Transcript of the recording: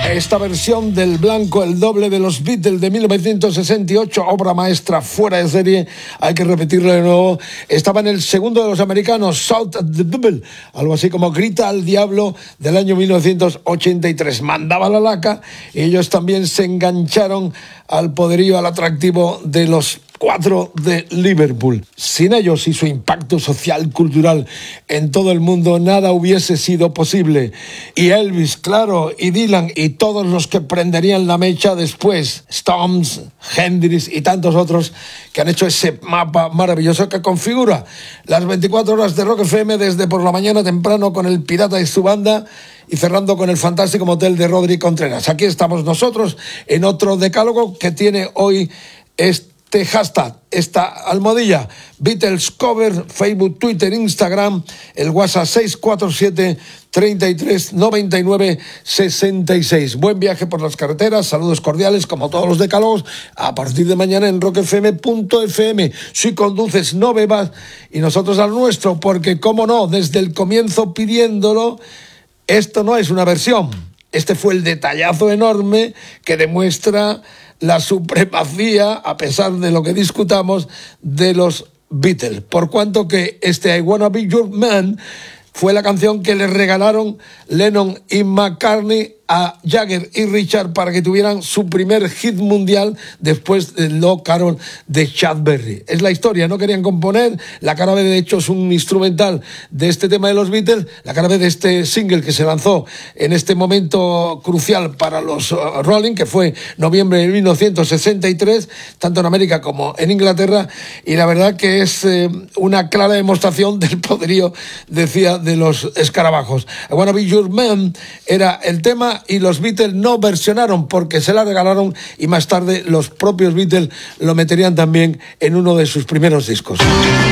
Esta versión del Blanco, el doble de los Beatles de 1968, obra maestra fuera de serie, hay que repetirlo de nuevo. Estaba en el segundo de los americanos, Shout at the Devil, algo así como Grita al Diablo, del año 1983. Mandaba la laca y ellos también se engancharon al poderío, al atractivo de los cuatro de Liverpool. Sin ellos y su impacto social, cultural en todo el mundo, nada hubiese sido posible. Y Elvis, claro, y Dylan y todos los que prenderían la mecha después, Stones, Hendrix y tantos otros que han hecho ese mapa maravilloso que configura las 24 horas de Rock FM, desde por la mañana temprano con el Pirata y su banda, y cerrando con el fantástico motel de Rodri Contreras. Aquí estamos nosotros en otro decálogo que tiene hoy este hashtag, esta almohadilla: Beatles Cover, Facebook, Twitter, Instagram, el WhatsApp 647 33 99 66. Buen viaje por las carreteras, saludos cordiales como todos los decálogos a partir de mañana en rockfm.fm. Si conduces, no bebas, y nosotros al nuestro, porque cómo no, desde el comienzo pidiéndolo. Esto no es una versión, este fue el detallazo enorme que demuestra la supremacía, a pesar de lo que discutamos, de los Beatles. Por cuanto que este I Wanna Be Your Man fue la canción que le regalaron Lennon y McCartney a Jagger y Richard para que tuvieran su primer hit mundial después de Low Carol de Chad Berry. Es la historia, no querían componer. La cara B, de hecho, es un instrumental de este tema de los Beatles. La cara B de este single que se lanzó en este momento crucial para los Rolling, que fue noviembre de 1963, tanto en América como en Inglaterra, y la verdad que es una clara demostración del poderío, decía, de los escarabajos. I Wanna Be Your Man era el tema, y los Beatles no versionaron porque se la regalaron, y más tarde los propios Beatles lo meterían también en uno de sus primeros discos.